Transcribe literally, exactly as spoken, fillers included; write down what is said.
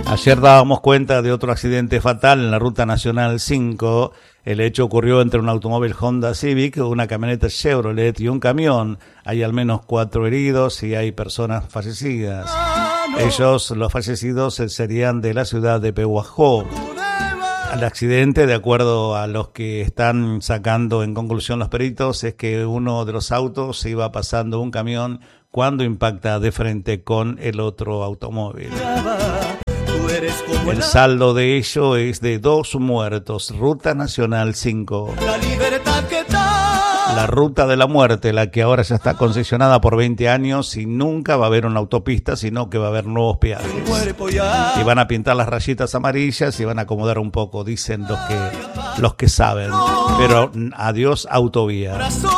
Ayer dábamos cuenta de otro accidente fatal en la Ruta Nacional cinco. El hecho ocurrió entre un automóvil Honda Civic, una camioneta Chevrolet y un camión. Hay al menos cuatro heridos y hay personas fallecidas. Ellos, los fallecidos, serían de la ciudad de Pehuajó. El accidente, de acuerdo a los que están sacando en conclusión los peritos, es que uno de los autos iba pasando un camión cuando impacta de frente con el otro automóvil. El saldo de ello es de dos muertos. Ruta Nacional cinco. La libertad que da. La ruta de la muerte, la que ahora ya está concesionada por veinte años y nunca va a haber una autopista, sino que va a haber nuevos peajes. Y van a pintar las rayitas amarillas y van a acomodar un poco, dicen los que, los que saben. Pero adiós autovía.